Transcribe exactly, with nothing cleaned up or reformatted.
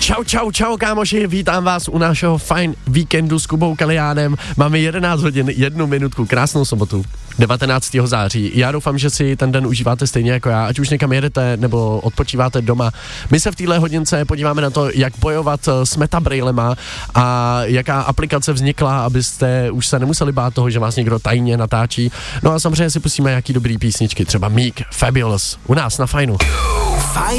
Čau, čau, čau, kámoši, vítám vás u našeho fajn víkendu s Kubou Kaliánem. Máme jedenáct hodin, jednu minutku, krásnou sobotu, devatenáctého září. Já doufám, že si ten den užíváte stejně jako já, ať už někam jedete nebo odpočíváte doma. My se v téhle hodince podíváme na to, jak bojovat s metabrailema a jaká aplikace vznikla, abyste už se nemuseli bát toho, že vás někdo tajně natáčí. No a samozřejmě si pustíme jaký dobrý písničky, třeba Meek, Fabulous, u nás na Fajnu.